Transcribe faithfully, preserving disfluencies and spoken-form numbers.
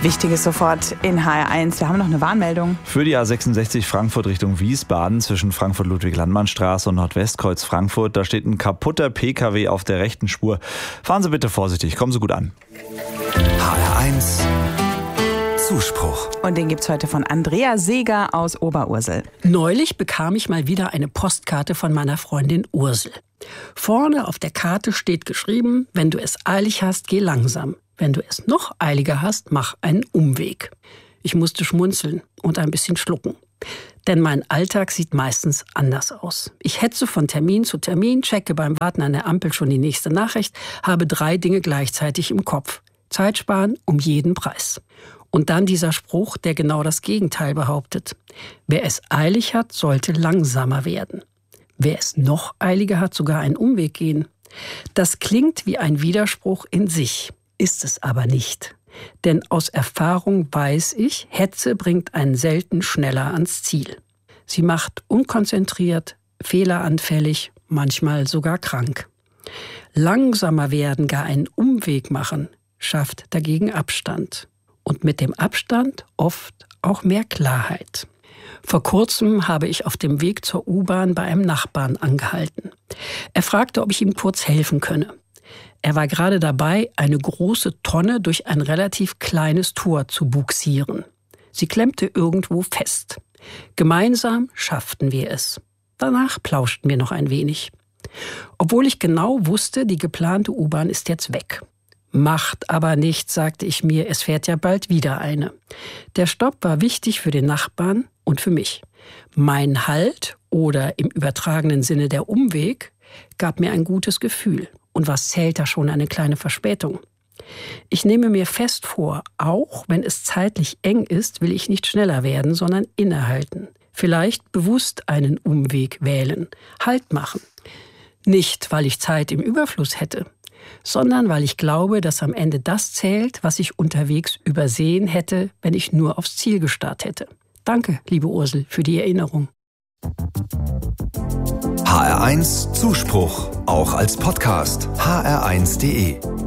Wichtiges sofort in H R eins. Wir haben noch eine Warnmeldung. Für die A sechsundsechzig Frankfurt Richtung Wiesbaden zwischen Frankfurt-Ludwig-Landmann-Straße und Nordwestkreuz-Frankfurt. Da steht ein kaputter P K W auf der rechten Spur. Fahren Sie bitte vorsichtig, kommen Sie gut an. H R eins Zuspruch. Und den gibt's heute von Andrea Seeger aus Oberursel. Neulich bekam ich mal wieder eine Postkarte von meiner Freundin Ursel. Vorne auf der Karte steht geschrieben: Wenn du es eilig hast, geh langsam. Wenn du es noch eiliger hast, mach einen Umweg. Ich musste schmunzeln und ein bisschen schlucken. Denn mein Alltag sieht meistens anders aus. Ich hetze von Termin zu Termin, checke beim Warten an der Ampel schon die nächste Nachricht, habe drei Dinge gleichzeitig im Kopf. Zeit sparen um jeden Preis. Und dann dieser Spruch, der genau das Gegenteil behauptet. Wer es eilig hat, sollte langsamer werden. Wer es noch eiliger hat, sogar einen Umweg gehen. Das klingt wie ein Widerspruch in sich, ist es aber nicht. Denn aus Erfahrung weiß ich, Hetze bringt einen selten schneller ans Ziel. Sie macht unkonzentriert, fehleranfällig, manchmal sogar krank. Langsamer werden, gar einen Umweg machen, schafft dagegen Abstand. Und mit dem Abstand oft auch mehr Klarheit. Vor kurzem habe ich auf dem Weg zur U-Bahn bei einem Nachbarn angehalten. Er fragte, ob ich ihm kurz helfen könne. Er war gerade dabei, eine große Tonne durch ein relativ kleines Tor zu bugsieren. Sie klemmte irgendwo fest. Gemeinsam schafften wir es. Danach plauschten wir noch ein wenig. Obwohl ich genau wusste, die geplante U-Bahn ist jetzt weg. Macht aber nichts, sagte ich mir, es fährt ja bald wieder eine. Der Stopp war wichtig für den Nachbarn und für mich. Mein Halt oder im übertragenen Sinne der Umweg gab mir ein gutes Gefühl. Und was zählt da schon eine kleine Verspätung? Ich nehme mir fest vor, auch wenn es zeitlich eng ist, will ich nicht schneller werden, sondern innehalten. Vielleicht bewusst einen Umweg wählen, Halt machen. Nicht, weil ich Zeit im Überfluss hätte, sondern weil ich glaube, dass am Ende das zählt, was ich unterwegs übersehen hätte, wenn ich nur aufs Ziel gestarrt hätte. Danke, liebe Ursel, für die Erinnerung. H R eins Zuspruch, auch als Podcast. H R eins punkt de